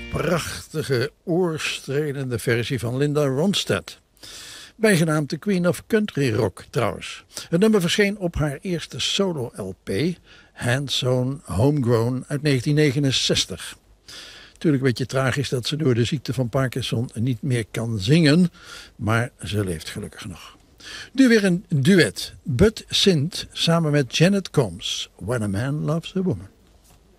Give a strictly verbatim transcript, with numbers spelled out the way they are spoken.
prachtige, oorstrelende versie van Linda Ronstadt. Bijgenaamd de Queen of Country Rock trouwens. Het nummer verscheen op haar eerste solo-L P, Handsewn Homegrown uit negentien negenenzestig. Natuurlijk een beetje tragisch dat ze door de ziekte van Parkinson niet meer kan zingen, maar ze leeft gelukkig nog. Nu weer een duet. Bud Sint samen met Janet Combs, When a Man Loves a Woman.